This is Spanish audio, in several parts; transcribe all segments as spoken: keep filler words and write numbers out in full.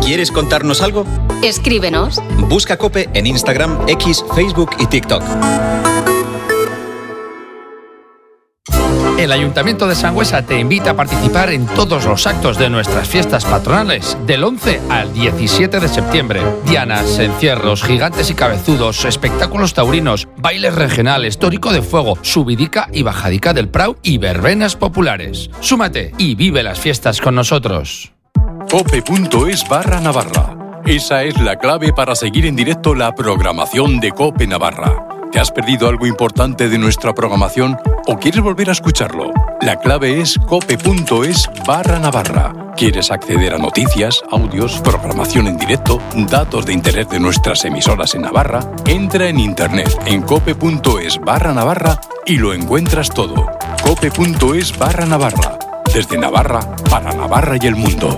¿Quieres contarnos algo? Escríbenos. Busca COPE en Instagram, X, Facebook y TikTok. El Ayuntamiento de Sangüesa te invita a participar en todos los actos de nuestras fiestas patronales, del once al diecisiete de septiembre. Dianas, encierros, gigantes y cabezudos, espectáculos taurinos, bailes regionales, tórico de fuego, subidica y bajadica del Prau y verbenas populares. Súmate y vive las fiestas con nosotros. Cope.es barra Navarra. Esa es la clave para seguir en directo la programación de Cope Navarra. ¿Te has perdido algo importante de nuestra programación o quieres volver a escucharlo? La clave es cope.es barra Navarra. ¿Quieres acceder a noticias, audios, programación en directo, datos de interés de nuestras emisoras en Navarra? Entra en internet en cope.es barra Navarra y lo encuentras todo. Cope.es barra Navarra. Desde Navarra, para Navarra y el mundo.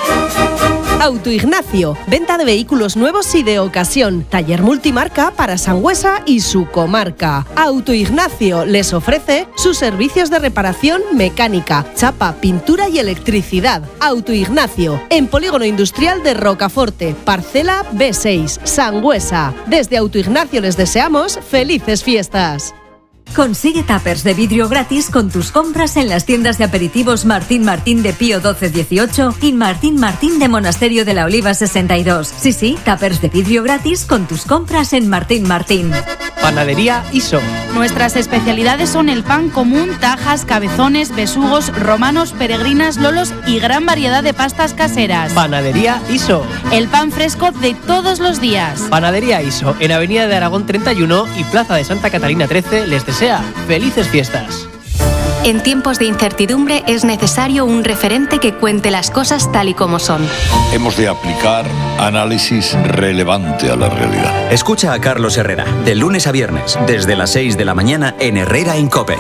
Auto Ignacio, venta de vehículos nuevos y de ocasión, taller multimarca para Sangüesa y su comarca. Auto Ignacio les ofrece sus servicios de reparación mecánica, chapa, pintura y electricidad. Auto Ignacio, en Polígono Industrial de Rocaforte, parcela B seis, Sangüesa. Desde Auto Ignacio les deseamos felices fiestas. Consigue tuppers de vidrio gratis con tus compras en las tiendas de aperitivos Martín Martín de Pío doce dieciocho y Martín Martín de Monasterio de la Oliva sesenta y dos. Sí, sí, tuppers de vidrio gratis con tus compras en Martín Martín. Panadería Iso. Nuestras especialidades son el pan común, tajas, cabezones, besugos, romanos, peregrinas, lolos y gran variedad de pastas caseras. Panadería Iso. El pan fresco de todos los días. Panadería Iso, en Avenida de Aragón treinta y uno y Plaza de Santa Catalina trece, les desea felices fiestas. En tiempos de incertidumbre es necesario un referente que cuente las cosas tal y como son. Hemos de aplicar análisis relevante a la realidad. Escucha a Carlos Herrera, de lunes a viernes, desde las seis de la mañana en Herrera en COPE.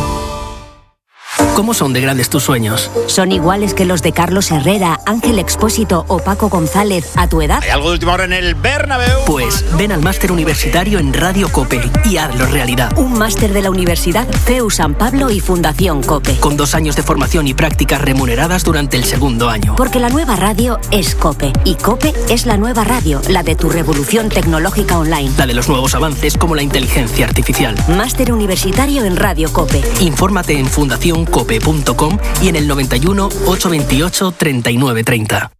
¿Cómo son de grandes tus sueños? ¿Son iguales que los de Carlos Herrera, Ángel Expósito o Paco González a tu edad? ¿Hay algo de última hora en el Bernabéu? Pues ven al máster universitario en Radio COPE y hazlo realidad. Un máster de la Universidad C E U San Pablo y Fundación COPE. Con dos años de formación y prácticas remuneradas durante el segundo año. Porque la nueva radio es COPE y COPE es la nueva radio, la de tu revolución tecnológica online. La de los nuevos avances como la inteligencia artificial. Máster universitario en Radio COPE. Infórmate en fundación cope punto com y en el noventa y uno, ochocientos veintiocho, treinta y nueve treinta.